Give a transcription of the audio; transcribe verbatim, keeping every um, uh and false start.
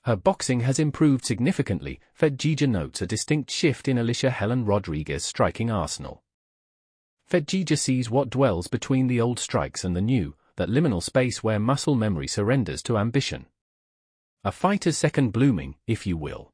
Her boxing has improved significantly. Fedgeja notes a distinct shift in Alicia Helen Rodriguez striking arsenal. Fedgeja sees what dwells between the old strikes and the new, that liminal space where muscle memory surrenders to ambition. A fighter's second blooming, if you will.